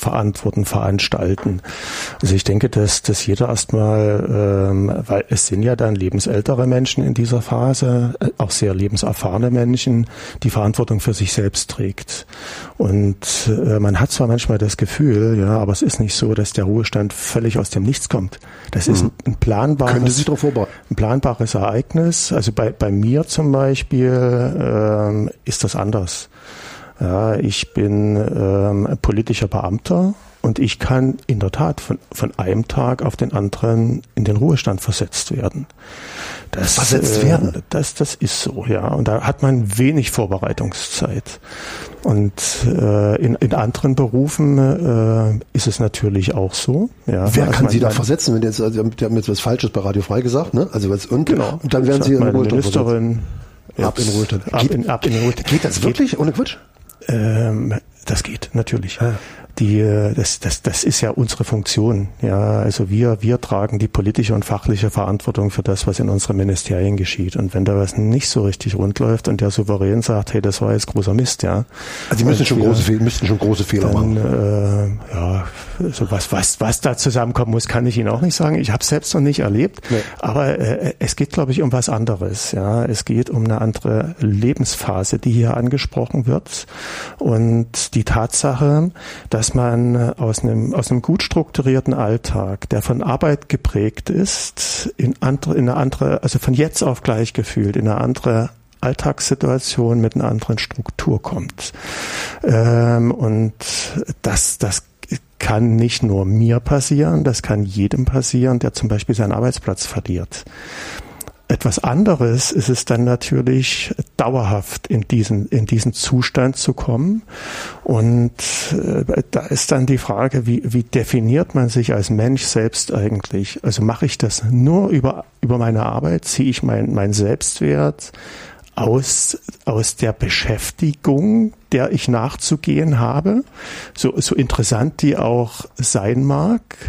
verantworten, veranstalten. Also ich denke, dass jeder erstmal, weil es sind ja dann lebensältere Menschen in dieser Phase, auch sehr lebenserfahrene Menschen, die Verantwortung für sich selbst trägt. Und man hat zwar manchmal das Gefühl, ja, aber es ist nicht so, dass der Ruhestand völlig aus dem Nichts kommt. Das ist ein planbares, Können Sie sich darauf vorbereiten? ein planbares Ereignis. Also bei mir zum Beispiel ist das anders. Ja, ich bin politischer Beamter und ich kann in der Tat von einem Tag auf den anderen in den Ruhestand versetzt werden. Das ist so, ja. Und da hat man wenig Vorbereitungszeit. Und in anderen Berufen ist es natürlich auch so. Ja. Wer kann Sie da versetzen, wenn Sie haben jetzt was Falsches bei Radio Frei gesagt, ne? Also was und dann werden Sie in den Ruhestand versetzt. Ab in den Ruhestand. Ab in den Ruhestand. Geht das wirklich ohne Quatsch? Das geht natürlich. Ja. Das ist ja unsere Funktion. Ja, also wir tragen die politische und fachliche Verantwortung für das, was in unseren Ministerien geschieht. Und wenn da was nicht so richtig rund läuft und der Souverän sagt, hey, das war jetzt großer Mist, ja. Also Sie müssten schon große Fehler machen. Ja, so was da zusammenkommen muss, kann ich Ihnen auch nicht sagen. Ich habe es selbst noch nicht erlebt. Nee. Aber es geht, glaube ich, um was anderes. Ja, es geht um eine andere Lebensphase, die hier angesprochen wird. Und die Tatsache, dass man aus einem gut strukturierten Alltag, der von Arbeit geprägt ist, in eine andere, also von jetzt auf gleich gefühlt, in eine andere Alltagssituation mit einer anderen Struktur kommt. Und das kann nicht nur mir passieren, das kann jedem passieren, der zum Beispiel seinen Arbeitsplatz verliert. Etwas anderes ist es dann natürlich, dauerhaft in diesen Zustand zu kommen. Und da ist dann die Frage, wie definiert man sich als Mensch selbst eigentlich? Also mache ich das nur über meine Arbeit? Ziehe ich meinen Selbstwert aus der Beschäftigung, der ich nachzugehen habe, so interessant die auch sein mag,